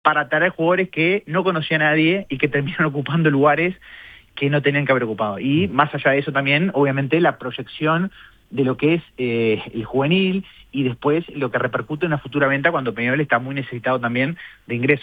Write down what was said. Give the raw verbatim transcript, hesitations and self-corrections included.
para traer jugadores que no conocía a nadie y que terminan ocupando lugares que no tenían que haber ocupado. Y más allá de eso también, obviamente, la proyección de lo que es eh, el juvenil y después lo que repercute en una futura venta cuando Peñarol está muy necesitado también de ingresos.